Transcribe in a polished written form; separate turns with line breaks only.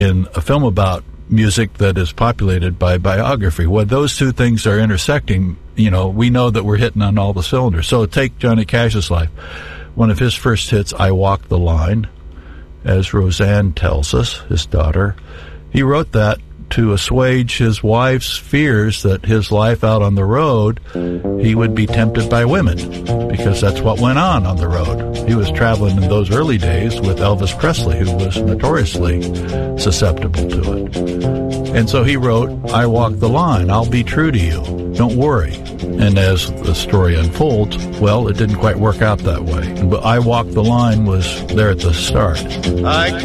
in a film about music that is populated by biography. When those two things are intersecting, we know that we're hitting on all the cylinders. So take Johnny Cash's life. One of his first hits, I Walk the Line, as Roseanne tells us, his daughter. He wrote that to assuage his wife's fears that his life out on the road, he would be tempted by women, because that's what went on the road. He was traveling in those early days with Elvis Presley, who was notoriously susceptible to it. And so he wrote, I walk the line, I'll be true to you, don't worry. And as the story unfolds, well, it didn't quite work out that way. But I Walk the Line was there at the start.